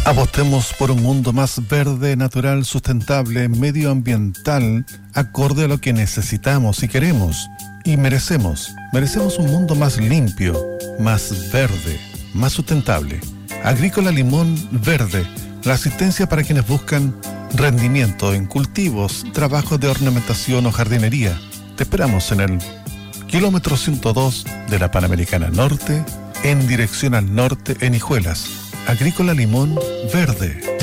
Apostemos por un mundo más verde, natural, sustentable, medioambiental, acorde a lo que necesitamos y queremos y merecemos. Merecemos un mundo más limpio, más verde, más sustentable. Agrícola Limón Verde, la asistencia para quienes buscan rendimiento en cultivos, trabajos de ornamentación o jardinería. Te esperamos en el kilómetro 102 de la Panamericana Norte, en dirección al norte en Hijuelas. Agrícola Limón Verde.